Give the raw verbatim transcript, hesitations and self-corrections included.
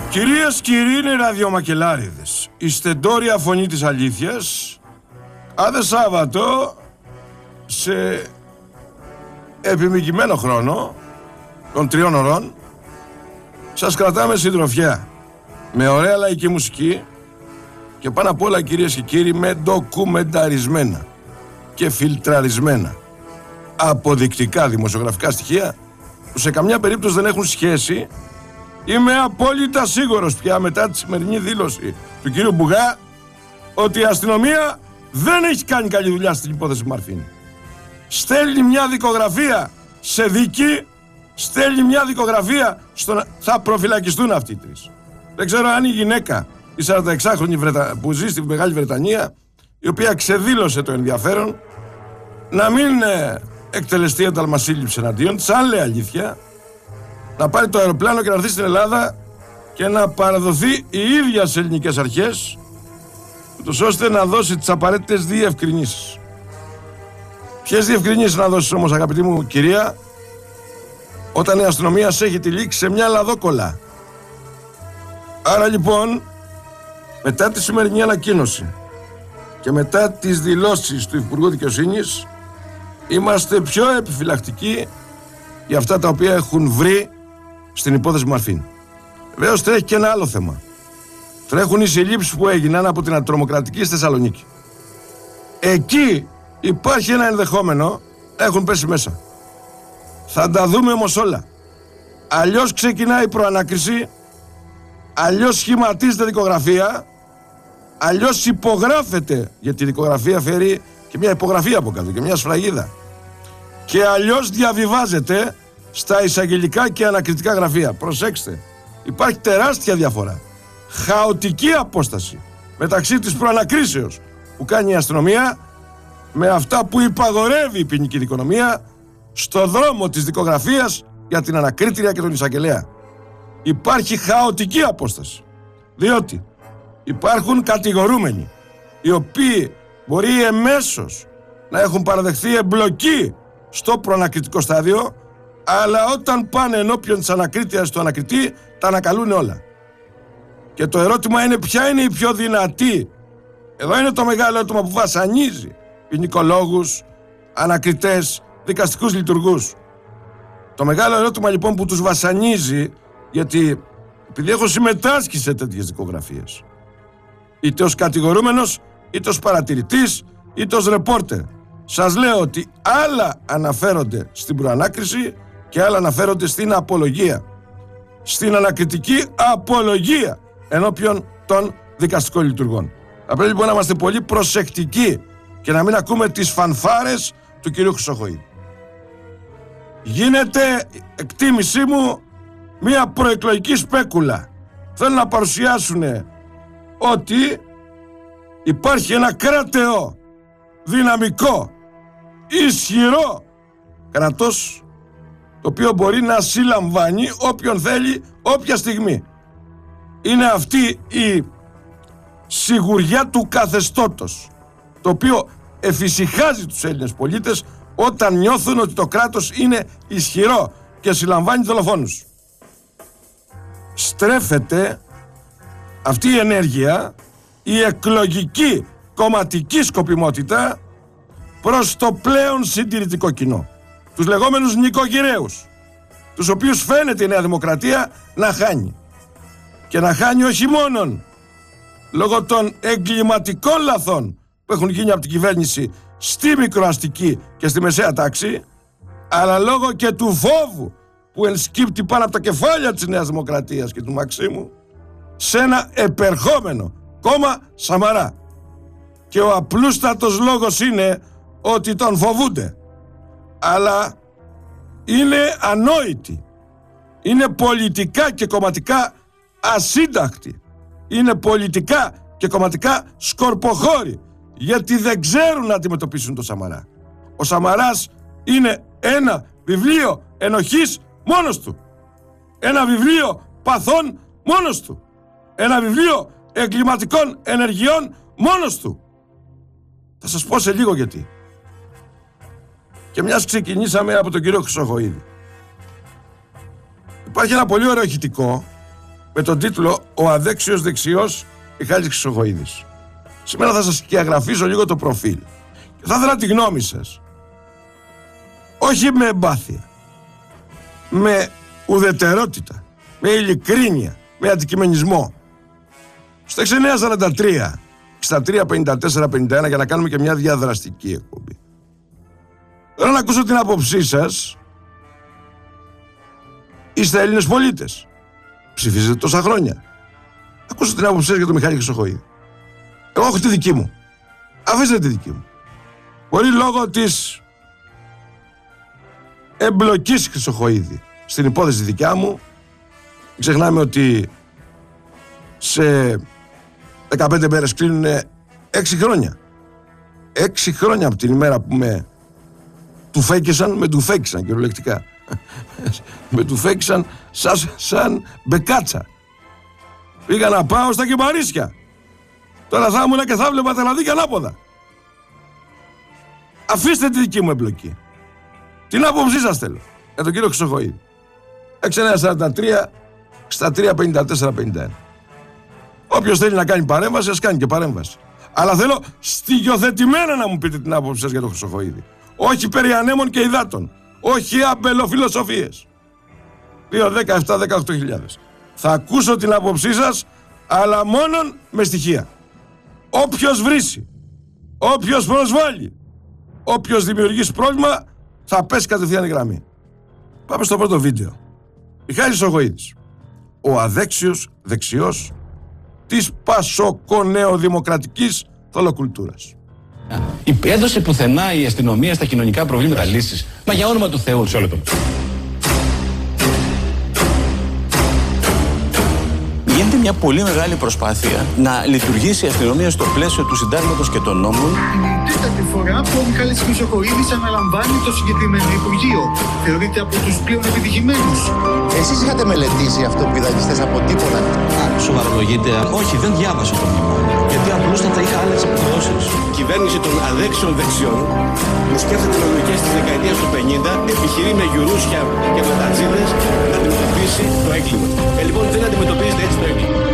Κυρίες και κύριοι ραδιομακελάριδες, η στεντόρια φωνή της αλήθειας, κάθε Σάββατο σε επιμικημένο χρόνο των τριών ωρών σας κρατάμε συντροφιά με ωραία λαϊκή μουσική και πάνω απ' όλα, κυρίες και κύριοι, με ντοκουμενταρισμένα και φιλτραρισμένα αποδεικτικά δημοσιογραφικά στοιχεία που σε καμιά περίπτωση δεν έχουν σχέση. Είμαι απόλυτα σίγουρος πια μετά τη σημερινή δήλωση του κύριου Μπουγά ότι η αστυνομία δεν έχει κάνει καλή δουλειά στην υπόθεση Μαρφίν. Στέλνει μια δικογραφία σε δίκη, στέλνει μια δικογραφία στο να... θα προφυλακιστούν αυτοί οι τρεις. Δεν ξέρω αν η γυναίκα, η σαρανταεξάχρονη Βρετα... που ζει στη Μεγάλη Βρετανία, η οποία ξεδήλωσε το ενδιαφέρον να μην ε, εκτελεστεί ενταλμασίληψη εναντίον της, αν λέει αλήθεια, να πάρει το αεροπλάνο και να έρθει στην Ελλάδα και να παραδοθεί η ίδια στις ελληνικές αρχές, ούτως ώστε να δώσει τις απαραίτητες διευκρινήσεις. Ποιες διευκρινήσεις να δώσεις όμως, αγαπητή μου κυρία, όταν η αστυνομία σε έχει τυλίξει σε μια λαδόκολα? Άρα λοιπόν, μετά τη σημερινή ανακοίνωση και μετά τις δηλώσεις του Υπουργού Δικαιοσύνης, είμαστε πιο επιφυλακτικοί για αυτά τα οποία έχουν βρει στην υπόθεση Μαρφίν. Βεβαίως τρέχει και ένα άλλο θέμα. Τρέχουν οι συλλήψεις που έγιναν από την αντιτρομοκρατική στη Θεσσαλονίκη. Εκεί υπάρχει ένα ενδεχόμενο να έχουν πέσει μέσα. Θα τα δούμε όμως όλα. Αλλιώς ξεκινάει η προανάκριση, αλλιώς σχηματίζεται δικογραφία, αλλιώς υπογράφεται, γιατί η δικογραφία φέρει και μια υπογραφή από κάτω και μια σφραγίδα, και αλλιώς διαβιβάζεται στα εισαγγελικά και ανακριτικά γραφεία. Προσέξτε, υπάρχει τεράστια διαφορά, χαοτική απόσταση μεταξύ της προανακρίσεως που κάνει η αστυνομία με αυτά που υπαγορεύει η ποινική δικονομία στο δρόμο της δικογραφίας για την ανακρίτρια και τον εισαγγελέα. Υπάρχει χαοτική απόσταση, διότι υπάρχουν κατηγορούμενοι οι οποίοι μπορεί εμέσως να έχουν παραδεχθεί εμπλοκή στο προανακριτικό στάδιο, αλλά όταν πάνε ενώπιον της ανακρίτριας του ανακριτή τα ανακαλούν όλα. Και το ερώτημα είναι, ποια είναι η πιο δυνατή? Εδώ είναι το μεγάλο ερώτημα που βασανίζει ποινικολόγους, ανακριτές, δικαστικούς λειτουργούς. Το μεγάλο ερώτημα λοιπόν που τους βασανίζει, γιατί επειδή έχω συμμετάσχει σε τέτοιες δικογραφίες, είτε ως κατηγορούμενος, είτε ως παρατηρητής, είτε ως ρεπόρτερ, σας λέω ότι άλλα αναφέρονται στην προανάκριση και άλλα αναφέρονται στην απολογία. Στην ανακριτική απολογία ενώπιον των δικαστικών λειτουργών. Θα πρέπει λοιπόν να είμαστε πολύ προσεκτικοί και να μην ακούμε τις φανφάρες του κυρίου Χρυσοχοΐδη. Γίνεται, εκτίμησή μου, μια προεκλογική σπέκουλα. Θέλουν να παρουσιάσουν ότι υπάρχει ένα κράτεο, δυναμικό, ισχυρό κρατός, το οποίο μπορεί να συλλαμβάνει όποιον θέλει, όποια στιγμή. Είναι αυτή η σιγουριά του καθεστώτος, το οποίο εφησυχάζει τους Έλληνες πολίτες όταν νιώθουν ότι το κράτος είναι ισχυρό και συλλαμβάνει δολοφόνους. Στρέφεται αυτή η ενέργεια, η εκλογική κομματική σκοπιμότητα, προς το πλέον συντηρητικό κοινό, τους λεγόμενους νοικοκυρέους, τους οποίους φαίνεται η Νέα Δημοκρατία να χάνει. Και να χάνει όχι μόνον λόγω των εγκληματικών λαθών που έχουν γίνει από την κυβέρνηση στη μικροαστική και στη μεσαία τάξη, αλλά λόγω και του φόβου που ενσκύπτει πάνω από τα κεφάλια της Νέας Δημοκρατίας και του Μαξίμου σε ένα επερχόμενο κόμμα Σαμαρά. Και ο απλούστατος λόγος είναι ότι τον φοβούνται, αλλά είναι ανόητοι, είναι πολιτικά και κομματικά ασύντακτοι, είναι πολιτικά και κομματικά σκορποχώροι, γιατί δεν ξέρουν να αντιμετωπίσουν τον Σαμαρά. Ο Σαμαράς είναι ένα βιβλίο ενοχής μόνος του, ένα βιβλίο παθών μόνος του, ένα βιβλίο εγκληματικών ενεργειών μόνος του. Θα σας πω σε λίγο γιατί. Και μιας ξεκινήσαμε από τον κύριο Χρυσοχοΐδη, υπάρχει ένα πολύ ωραίο ηχητικό με τον τίτλο «Ο αδέξιος δεξιός Μιχάλης Χρυσοχοΐδης». Σήμερα θα σας σκιαγραφίσω λίγο το προφίλ. Και θα ήθελα τη γνώμη σας. Όχι με εμπάθεια, με ουδετερότητα, με ειλικρίνεια, με αντικειμενισμό. Στο έξι εννιά σαράντα τρία, εξήντα τρία πενήντα τέσσερα πενήντα ένα για να κάνουμε και μια διαδραστική εκπομπή. Θέλω να ακούσω την άποψή σας. Είστε Έλληνες πολίτες. Ψηφίζετε τόσα χρόνια. Ακούσω την άποψή σας για τον Μιχάλη Χρυσοχοΐδη. Εγώ έχω τη δική μου. Αφήστε τη δική μου. Πολύ λόγω της εμπλοκής Χρυσοχοΐδη στην υπόθεση δικιά μου. Μην ξεχνάμε ότι σε δεκαπέντε μέρες κλείνουν έξι χρόνια. Έξι χρόνια από την ημέρα που με του φέκησαν, με του φέκησαν κυριολεκτικά. με του φέκησαν σαν, σαν μπεκάτσα. Πήγα να πάω στα Κεμπαρίσια. Τώρα θα ήμουν και θα βλέπα τα λαδίκια ανάποδα. Αφήστε τη δική μου εμπλοκή. Την άποψή σας θέλω για τον κύριο Χρυσοχοΐδη. έξι εννιά σαράντα τρία εξήντα τρία πενήντα τέσσερα πενήντα ένα. Όποιος θέλει να κάνει παρέμβαση, ας κάνει και παρέμβαση. Αλλά θέλω στοιχειοθετημένα να μου πείτε την άποψή σας για τον Χρυσοχοΐδη. Όχι περί ανέμων και υδάτων. Όχι αμπελοφιλοσοφίες. δύο, δέκα, επτά, δεκαοκτώ χιλιάδες. Θα ακούσω την άποψή σας, αλλά μόνον με στοιχεία. Όποιος βρίσει, όποιος προσβάλλει, όποιος δημιουργήσει πρόβλημα, θα πέσει κατευθείαν η γραμμή. Πάμε στο πρώτο βίντεο. Μιχάλης Χρυσοχοΐδης, ο αδέξιος δεξιός της πασοκονεοδημοκρατικής θολοκουλτούρας. Έδωσε πουθενά η αστυνομία στα κοινωνικά προβλήματα λύσεις. Μα για όνομα του Θεού. Σε όλο το. Γίνεται μια πολύ μεγάλη προσπάθεια να λειτουργήσει η αστυνομία στο πλαίσιο του συντάγματος και των νόμων. Είναι η τέταρτη φορά που ο Μιχάλης Χρυσοχοΐδης αναλαμβάνει το συγκεκριμένο Υπουργείο. Θεωρείται από τους πλέον επιτυχημένους. Εσείς είχατε μελετήσει αυτό που οι δανειστές αποτύπωναν? Σοβαρολογείτε. Όχι, δεν διάβασα το μνημόνιο. Γιατί απλούστατα είχα άλλες υποχρεώσεις. Η κυβέρνηση των αδέξιων δεξιών που σκέφτεται λογικές της δεκαετίας του πενήντα επιχειρεί με γιουρούσια και ματατζίδες να αντιμετωπίσει το έγκλημα. Ε, λοιπόν, δεν αντιμετωπίζεται έτσι το έγκλημα.